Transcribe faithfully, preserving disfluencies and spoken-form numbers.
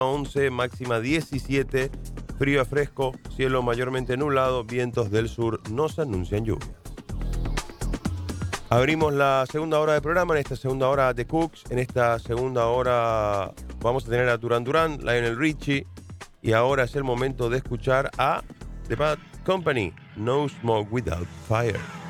once, máxima diecisiete, frío a fresco, cielo mayormente nublado, vientos del sur, no se anuncian lluvias. Abrimos la segunda hora del programa, en esta segunda hora de Cooks, en esta segunda hora vamos a tener a Duran Duran, Lionel Richie, y ahora es el momento de escuchar a The Bad Company, No Smoke Without Fire.